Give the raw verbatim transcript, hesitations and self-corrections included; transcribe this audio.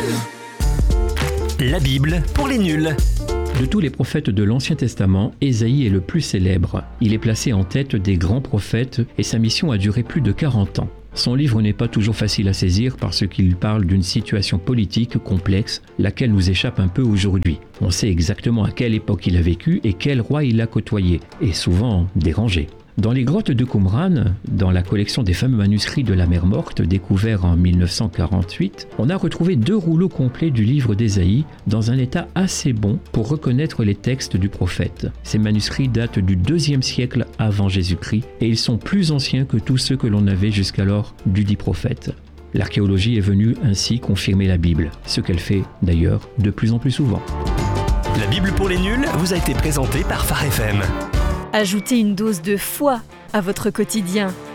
La Bible pour les nuls. De tous les prophètes de l'Ancien Testament, Ésaïe est le plus célèbre. Il est placé en tête des grands prophètes et sa mission a duré plus de quarante ans. Son livre n'est pas toujours facile à saisir parce qu'il parle d'une situation politique complexe, laquelle nous échappe un peu aujourd'hui. On sait exactement à quelle époque il a vécu et quel roi il a côtoyé, et souvent dérangé. Dans les grottes de Qumran, dans la collection des fameux manuscrits de la mer Morte découverts en mille neuf cent quarante-huit, on a retrouvé deux rouleaux complets du livre d'Ésaïe dans un état assez bon pour reconnaître les textes du prophète. Ces manuscrits datent du deuxième siècle avant Jésus-Christ et ils sont plus anciens que tous ceux que l'on avait jusqu'alors du dit prophète. L'archéologie est venue ainsi confirmer la Bible, ce qu'elle fait d'ailleurs de plus en plus souvent. La Bible pour les nuls vous a été présentée par Phare F M. Ajoutez une dose de foi à votre quotidien.